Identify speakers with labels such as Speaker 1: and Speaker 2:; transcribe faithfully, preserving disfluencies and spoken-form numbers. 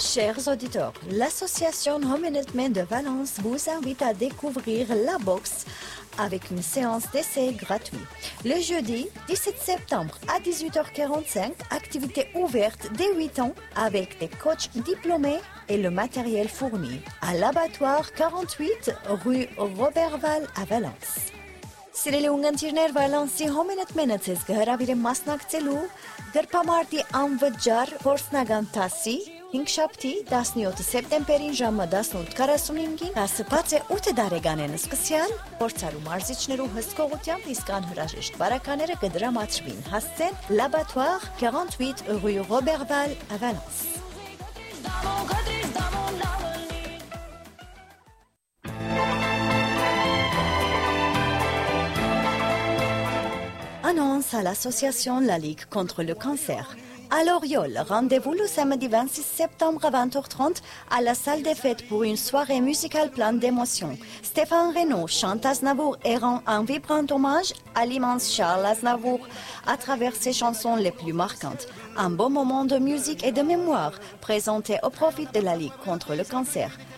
Speaker 1: Chers auditeurs, l'association Hominidmen de Valence vous invite à découvrir la boxe avec une séance d'essai gratuite. Le jeudi dix-sept septembre à dix-huit heures quarante-cinq, activité ouverte dès huit ans avec des coachs diplômés et le matériel fourni à l'abattoir quarante-huit rue Roberval à Valence. Սիրելի ունգընտիրներ Վալանսի Hominidmen-ը ցեզ կհրավիրեմ մասնակցելու գրպամարտի անվճար փորձնական դասի հինգշաբթի տասնյոթ սեպտեմբերին ժամը տասնութ քառասունհինգին դասը բաց է ութ տարեկանեն սկսյալ փորձարու մարզիչներու հսկողությամբ իսկ անհրաժեշտ բարակաները կդրամացվին հասցեն L'abattoir quarante-huit rue Roberval à Valence. Annonce à l'association La Ligue contre le cancer. À Loriol, rendez-vous le samedi vingt-six septembre à vingt heures trente à la salle des fêtes pour une soirée musicale pleine d'émotions. Stéphane Renaud chante Aznavour et rend un vibrant hommage à l'immense Charles Aznavour à travers ses chansons les plus marquantes. Un beau moment de musique et de mémoire présenté au profit de la Ligue contre le cancer.